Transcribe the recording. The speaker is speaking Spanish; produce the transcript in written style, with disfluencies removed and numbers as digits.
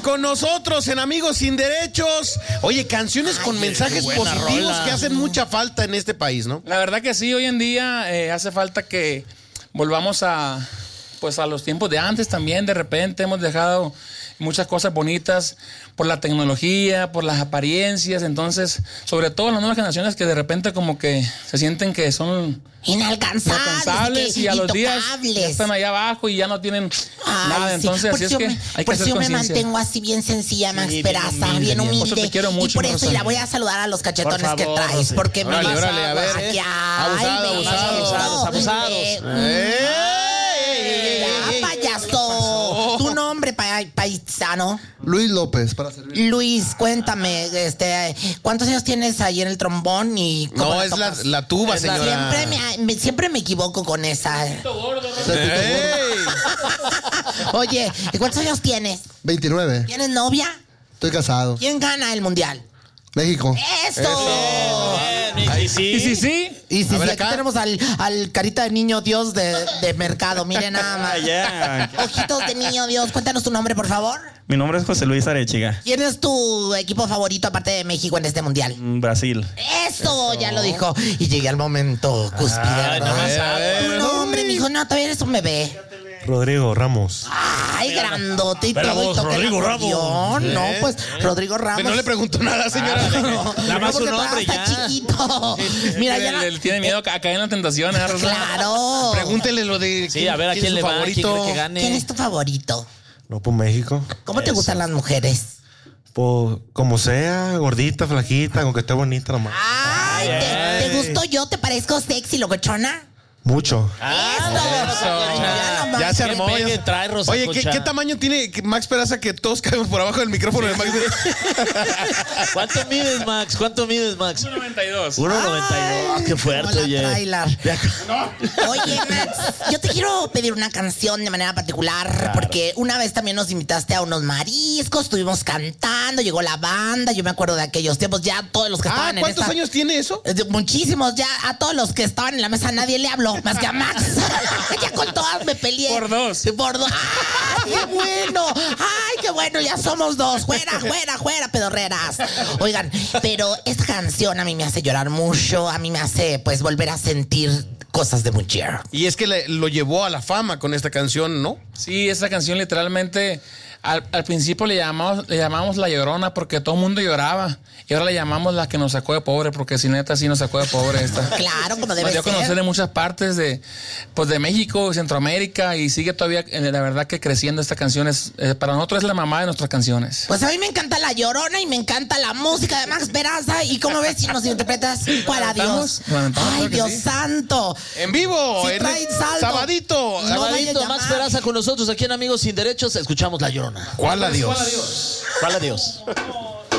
con nosotros en Amigos Sin Derechos. Oye, canciones con mensajes positivos que hacen mucha falta en este país, ¿no? La verdad que sí, hoy en día hace falta que volvamos a los tiempos de antes también. De repente hemos dejado muchas cosas bonitas por la tecnología, por las apariencias. Entonces, sobre todo las nuevas generaciones que de repente como que se sienten que son inalcanzables y a los días ya están allá abajo y ya no tienen nada. Entonces, así es que hay que hacer conciencia. Por eso me mantengo así bien sencilla, Max Peraza, bien humilde. Por eso te quiero mucho, y por eso, y la voy a saludar a los cachetones que traes, porque órale, a ver. Abusados. Payaso. Tu nombre, paisano. Luis López, para servir. Luis, cuéntame, ¿cuántos años tienes ahí en el trombón? Y cómo no, es la tuba, señora. Siempre me equivoco con esa. Oye, ¿cuántos años tienes? 29. ¿Tienes novia? Estoy casado. ¿Quién gana el mundial? México. ¡Eso! ¿Y sí? Y si aquí tenemos al carita de niño Dios de mercado, miren nada más. Ojitos de niño Dios, cuéntanos tu nombre, por favor. Mi nombre es José Luis Arechiga. ¿Quién es tu equipo favorito aparte de México en este mundial? Brasil. Eso, ya lo dijo. Y llegué al momento cúspide. Tu nombre, mijo, no, todavía eres un bebé. Rodrigo Ramos. Ay, grandote y pero todo. vos, Rodrigo Ramos. No, pues Rodrigo Ramos. No le pregunto nada, señora. Nada más su nombre está ya. chiquito. Mira, ya él tiene miedo a caer en la tentación. Claro. Pregúntele lo de. Sí, a ver a quién le va, favorito. quién cree que gane. ¿Quién es tu favorito? No, por México. ¿Cómo te gustan las mujeres? Pues, como sea, gordita, flaquita, con que esté bonita nomás. Ay, ¿te gustó yo? ¿Te parezco sexy, locochona? Mucho. Ya se armó. Trae, Rosa Oye, Concha. ¿qué tamaño tiene Max Peraza que todos caemos por abajo del micrófono de Max? ¿Cuánto mides, Max? 1.92. 1.92. Qué fuerte, oye. Oye, Max, yo te quiero pedir una canción de manera particular, claro, porque una vez también nos invitaste a unos mariscos, estuvimos cantando, llegó la banda, yo me acuerdo de aquellos tiempos, ya todos los que estaban en ¿cuántos años tiene eso? Muchísimos, ya a todos los que estaban en la mesa nadie le habló, más que a Max. Ya con todas me peleé. Por dos. ¡Ay, qué bueno! ¡Ay, qué bueno! Ya somos dos. Fuera, pedorreras. Oigan, pero esta canción a mí me hace llorar mucho, a mí me hace, pues, volver a sentir cosas de mujer. Y es que lo llevó a la fama con esta canción, ¿no? Sí, esa canción literalmente al principio le llamamos La Llorona porque todo el mundo lloraba. Y ahora le llamamos La que nos sacó de pobre, porque si neta sí nos sacó de pobre esta. Claro, como debe ser. Nos dio a conocer en muchas partes de México, Centroamérica, y sigue todavía, la verdad que creciendo esta canción. Para nosotros es la mamá de nuestras canciones. Pues a mí me encanta La Llorona y me encanta la música de Max Peraza. Y como ves, si nos interpretas, para Dios. Ay, Dios santo. En vivo, si en sabadito. Max Peraza con nosotros aquí en Amigos Sin Derechos. Escuchamos La Llorona. ¿Cuál adiós? ¿Cuál adiós?